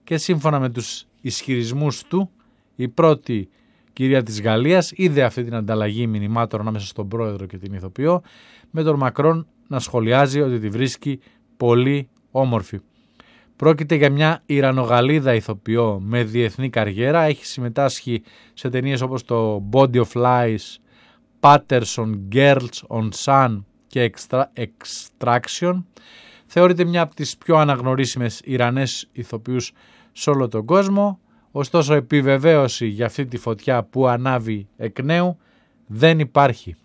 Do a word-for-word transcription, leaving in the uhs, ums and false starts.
και σύμφωνα με τους ισχυρισμούς του η πρώτη κυρία της Γαλλίας είδε αυτή την ανταλλαγή μηνυμάτων ανάμεσα στον πρόεδρο και την ηθοποιό, με τον Μακρόν να σχολιάζει ότι τη βρίσκει πολύ όμορφη. Πρόκειται για μια Ιρανογαλλίδα ηθοποιό με διεθνή καριέρα, έχει συμμετάσχει σε ταινίες όπως το Body of Lies, Patterson, Girls on Sun και Extraction. Θεωρείται μια από τις πιο αναγνωρίσιμες Ιρανές ηθοποιούς σε όλο τον κόσμο, ωστόσο επιβεβαίωση για αυτή τη φωτιά που ανάβει εκ νέου δεν υπάρχει.